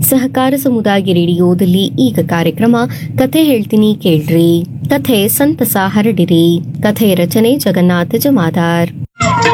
ಸಹಕಾರ ಸಮುದಾಯ ರೇಡಿಯೋದಲ್ಲಿ ಈಗ ಕಾರ್ಯಕ್ರಮ ಕಥೆ ಹೇಳ್ತೀನಿ ಕೇಳ್ರಿ. ಕಥೆ ಸಂತಸ ಹರಡಿರಿ. ಕಥೆಯ ರಚನೆ ಜಗನ್ನಾಥ ಜಮಾದಾರ್.